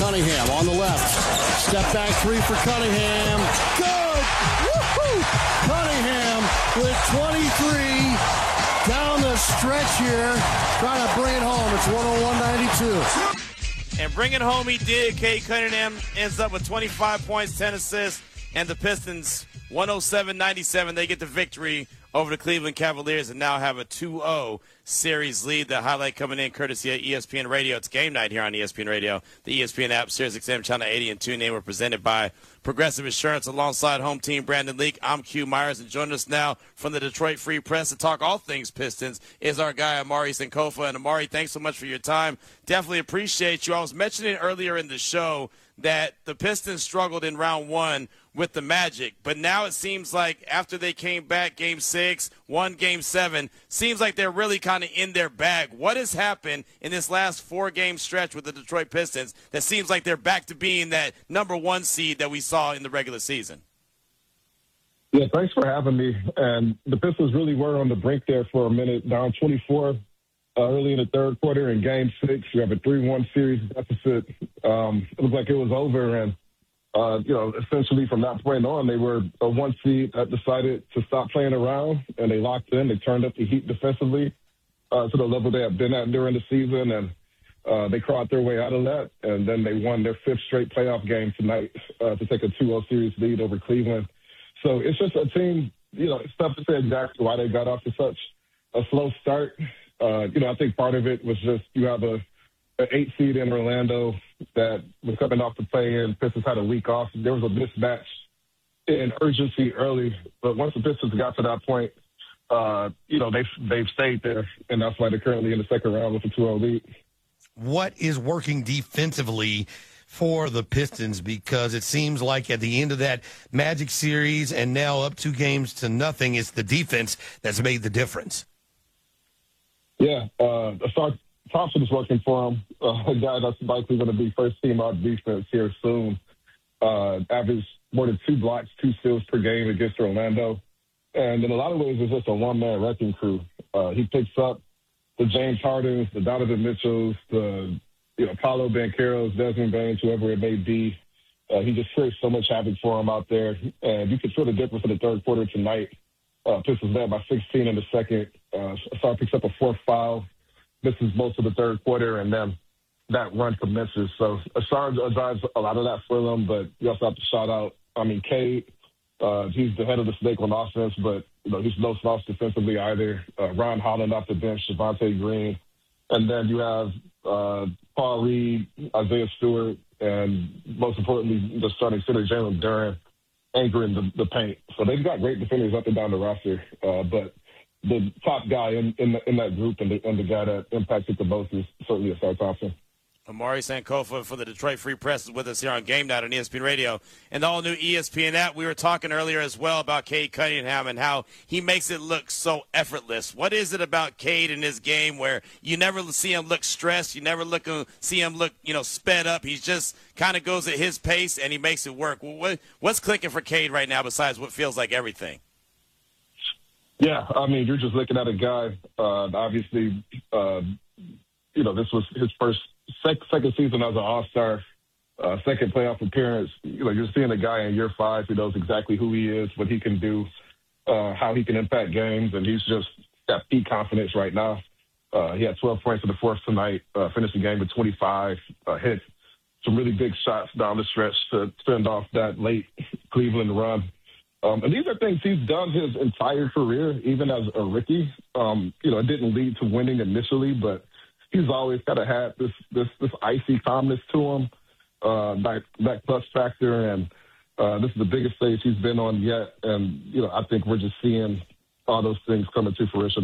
Cunningham on the left. Step back three for Cunningham. Good! Woo-hoo! Cunningham with 23 down the stretch here. Trying to bring it home. It's 101-92. And bring it home he did. Cade Cunningham ends up with 25 points, 10 assists, and the Pistons 107-97. They get the victory over the Cleveland Cavaliers and now have a 2-0 series lead. The highlight coming in courtesy of ESPN Radio. It's game night here on ESPN Radio. The ESPN app, SiriusXM Channel 80 and TuneIn were presented by Progressive Insurance alongside home team Brandon Leak. I'm Q Myers, and joining us now from the Detroit Free Press to talk all things Pistons is our guy Amari Sankofa. And Amari, thanks so much for your time. Definitely appreciate you. I was mentioning earlier in the show that the Pistons struggled in round one with the Magic, but now it seems like after they came back game 6, won game 7, seems like they're really kind of in their bag. What has happened in this last 4-game stretch with the Detroit Pistons that seems like they're back to being that number 1 seed that we saw in the regular season? Yeah, thanks for having me. And the Pistons really were on the brink there for a minute, down 24 early in the third quarter in game 6. You have a 3-1 series deficit. It looked like it was over, and essentially from that point on, they were a 1 seed that decided to stop playing around, and they locked in. They turned up the heat defensively to the level they have been at during the season, and they clawed their way out of that. And then they won their 5th straight playoff game tonight to take a 2-0 series lead over Cleveland. So it's just a team, it's tough to say exactly why they got off to such a slow start. I think part of it was just you have an 8 seed in Orlando that was coming off the play-in. Pistons had a week off. There was a mismatch in urgency early, but once the Pistons got to that point, they've stayed there, and that's why they're currently in the second round with a 2-0 lead. What is working defensively for the Pistons? Because it seems like at the end of that Magic series and now up 2-0, it's the defense that's made the difference. Yeah, Asar Thompson is working for him, a guy that's likely going to be first team on defense here soon. Averaged more than 2 blocks, 2 steals per game against Orlando. And in a lot of ways, it's just a one-man wrecking crew. He picks up the James Hardens, the Donovan Mitchells, the Paolo Bancheros, Desmond Baines, whoever it may be. He just creates so much havoc for him out there. And you can feel the difference in the third quarter tonight. Pistons led by 16 in the second. Asar picks up a 4th foul, misses most of the third quarter, and then that run commences. So Asar drives a lot of that for them, but you also have to shout out, Cade. He's the head of the snake on offense, but he's no slouch defensively either. Ron Holland off the bench, Javonte Green. And then you have Paul Reed, Isaiah Stewart, and most importantly, the starting center, Jalen Duren, anchoring the paint. So they've got great defenders up and down the roster. But the top guy in that group and the guy that impacts it the most is certainly Asar Thompson. Amari Sankofa for the Detroit Free Press is with us here on Game Night on ESPN Radio and the all-new ESPN app. We were talking earlier as well about Cade Cunningham and how he makes it look so effortless. What is it about Cade in his game where you never see him look stressed, you never see him look, sped up? He just kind of goes at his pace and he makes it work. What's clicking for Cade right now besides what feels like everything? Yeah, you're just looking at a guy, obviously, this was his second season as an All-Star, second playoff appearance. You're seeing a guy in year 5 who knows exactly who he is, what he can do, how he can impact games, and he's just got peak confidence right now. He had 12 points in the 4th tonight, finished the game with 25, hit some really big shots down the stretch to fend off that late Cleveland run. And these are things he's done his entire career, even as a rookie. It didn't lead to winning initially, but he's always kind of had this icy calmness to him, that clutch factor, and this is the biggest stage he's been on yet. And I think we're just seeing all those things coming to fruition